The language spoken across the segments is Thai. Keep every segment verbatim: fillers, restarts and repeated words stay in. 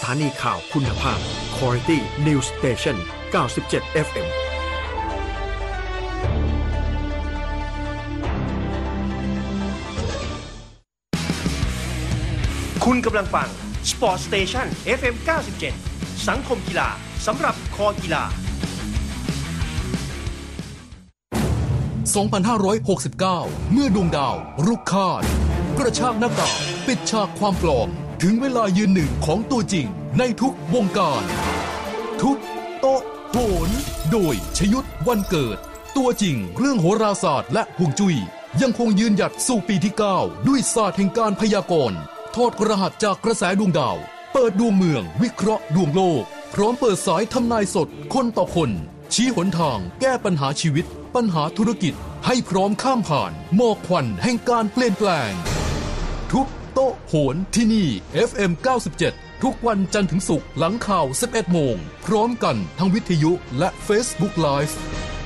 ถานีข่าวคุณภาพ Quality News Station เก้าสิบเจ็ด เอฟ เอ็มคุณกำลังฟัง Sport Station เอฟ เอ็ม เก้าสิบเจ็ด สังคมกีฬาสำหรับคอกีฬาสองพันห้าร้อยหกสิบเก้า เมื่อดวงดาวรุกคาดกระชากหน้ากากปิดฉากความปลอมถึงเวลายืนหนึ่งของตัวจริงในทุกวงการทุกโต๊ะโหนโดยชยุทธวันเกิดตัวจริงเรื่องโหราศาสตร์และฮวงจุ้ยยังคงยืนหยัดสู่ปีที่เก้าด้วยศาสตร์แห่งการพยากรณ์ทอดรหัสจากกระแสดวงดาวเปิดดวงเมืองวิเคราะห์ดวงโลกพร้อมเปิดสายทำนายสดคนต่อคนชี้หนทางแก้ปัญหาชีวิตปัญหาธุรกิจให้พร้อมข้ามผ่านหมอกควันแห่งการเปลี่ยนแปลงทุกโต๊ะโหนที่นี่ เอฟ เอ็ม เก้าสิบเจ็ด ทุกวันจันทร์ถึงศุกร์หลังข่าว สิบเอ็ดโมงพร้อมกันทั้งวิทยุและ Facebook Live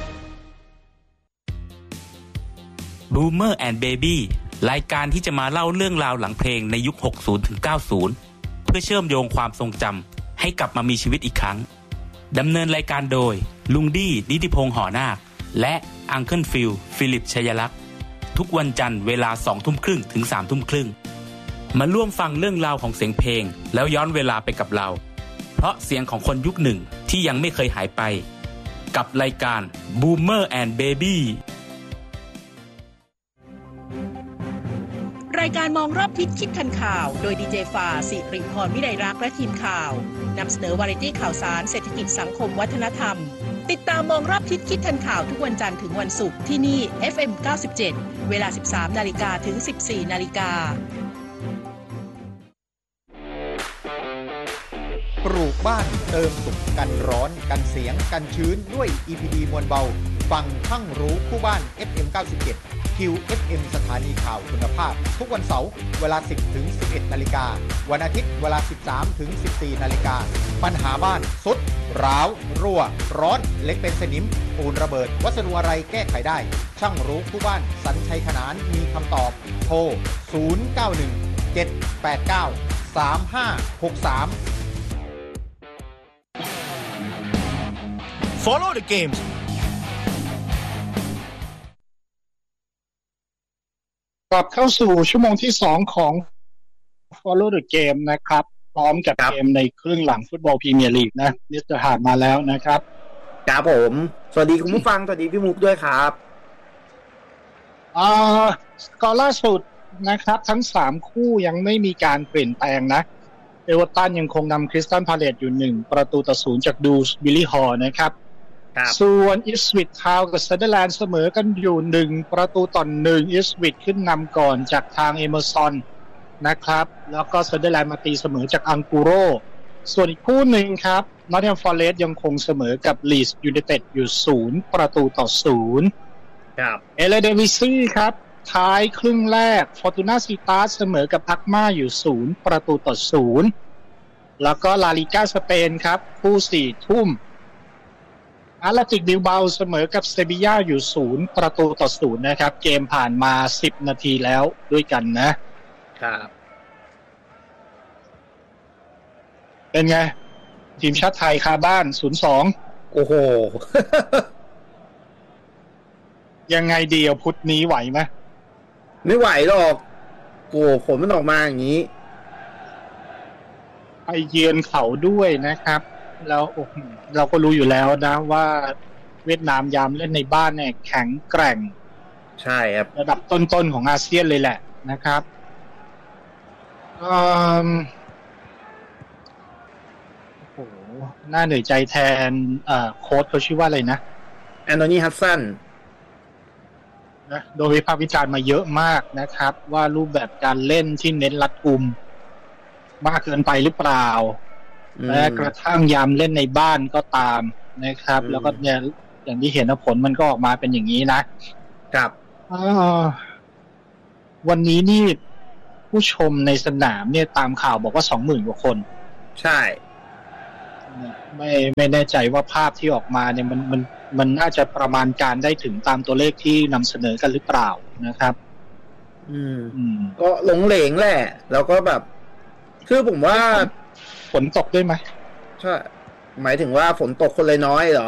Boomer and Baby รายการที่จะมาเล่าเรื่องราวหลังเพลงในยุค หกสิบถึงเก้าสิบ เพื่อเชื่อมโยงความทรงจำให้กลับมามีชีวิตอีกครั้งดำเนินรายการโดยลุงดี้นิติพงษ์หอนาคและอังเคิลฟิลฟิลิปชัยลักษณ์ทุกวันจันทร์เวลา สองทุ่มครึ่งถึง สามทุ่มครึ่งมาร่วมฟังเรื่องราวของเสียงเพลงแล้วย้อนเวลาไปกับเราเพราะเสียงของคนยุคหนึ่งที่ยังไม่เคยหายไปกับรายการ Boomer and Baby รายการมองรอบทิศคิดทันข่าวโดยดีเจฟาสิริพรวิไลรักษ์และทีมข่าวนำเสนอวาไรตี้ข่าวสารเศรษฐกิจสังคมวัฒนธรรมติดตามมองรอบทิศคิดทันข่าวทุกวันจันทร์ถึงวันศุกร์ที่นี่ เอฟ เอ็ม เก้าสิบเจ็ด เวลา สิบสามนาฬิกา ถึง สิบสี่นาฬิกาปลูกบ้านเติมสุขกันร้อนกันเสียงกันชื้นด้วย อี พี ดี มวลเบาฟังทั้งรู้คู่บ้าน เอฟ เอ็ม เก้าสิบเจ็ด คิว เอฟ เอ็ม สถานีข่าวคุณภาพทุกวันเสาร์เวลา สิบถึงสิบเอ็ดนาฬิกาวันอาทิตย์เวลา สิบสามถึงสิบสี่นาฬิกาปัญหาบ้านสุดร้าวรั่วร้อนเล็กเป็นสนิมปูนระเบิดวัสดุอะไรแก้ไขได้ช่างรู้คู่บ้านสัญชัยขนานมีคำตอบโทรศูนย์ เก้า หนึ่ง เจ็ด แปด เก้า สาม ห้า หก สาม Follow the games กลับเข้าสู่ชั่วโมงที่สองของ Follow the Game นะครับพร้อมกับเกมในครึ่งหลังฟุตบอลพรีเมียร์ลีกนะนิสต์หาดมาแล้วนะครับครับผมสวัสดีคุณผู้ฟังสวัสดีพี่มุกด้วยครับอ่าสกอร์ล่าสุดนะครับทั้งสามคู่ยังไม่มีการเปลี่ยนแปลงนะเอเวอร์ตันยังคงนำคริสตัลพาเลซอยู่หนึ่งประตูต่อศูนย์จากดูสบิลลี่ฮอลล์นะครับส่วนอิสวิททาวน์กับซันเดอร์แลนด์เสมอกันอยู่หนึ่งประตูต่อหนึ่งอิสวิทขึ้นนำก่อนจากทางเอเมอร์สันนะครับแล้วก็ซันเดอร์แลนด์มาตีเสมอจากอังกูโรส่วนอีกคู่หนึ่งครับนอตติงแฮมฟอเรสต์ยังคงเสมอกับลีดส์ยูไนเต็ดอยู่ศูนย์ประตูต่อศูนย์ครับเอเลเดวิซี่ครับท้ายครึ่งแรกฟอร์ตูน่าซิตาสเสมอกับอักมาอยู่ศูนย์ประตูต่อศูนย์แล้วก็ลาลิก้าสเปนครับคู่สี่ทุ่มอาร์เลติกบิลเบาเสมอกับเซบีย่าอยู่ศูนย์ประตูต่อศูนย์นะครับเกมผ่านมาสิบนาทีแล้วด้วยกันนะครับเป็นไงทีมชาติไทยคาบ้าน ศูนย์สองโอ้โหยังไงดีอ่ะพุธนี้ไหวไหมไม่ไหวหรอกโอ้ผลมันออกมาอย่างนี้ไปเยือนเขาด้วยนะครับแล้วเราก็รู้อยู่แล้วนะว่าเวียดนามยามเล่นในบ้านเนี่ยแข็งแกร่งใช่ครับระดับต้นๆของอาเซียนเลยแหละนะครับอืมโอ้โหน่าเหนื่อยใจแทนเอ่อโค้ชเขาชื่อว่าอะไรนะแอนโทนีฮัดสันนะโดยวิพากษ์วิจารณ์มาเยอะมากนะครับว่ารูปแบบการเล่นที่เน้นรัดกุมมากเกินไปหรือเปล่าแม้กระทั่งยามเล่นในบ้านก็ตามนะครับแล้วก็เนี่ยอย่างที่เห็นผลมันก็ออกมาเป็นอย่างนี้นะครับวันนี้นี่ผู้ชมในสนามเนี่ยตามข่าวบอกว่า สองหมื่น กว่าคนใช่ไม่ไม่แน่ใจว่าภาพที่ออกมาเนี่ยมันมันมันน่าจะประมาณการได้ถึงตามตัวเลขที่นำเสนอกันหรือเปล่านะครับอืมก็หลงเหลงแหละแล้วก็แบบคือผมว่าฝนตกด้วยไหมใช่หมายถึงว่าฝนตกคนเลยน้อยเหรอ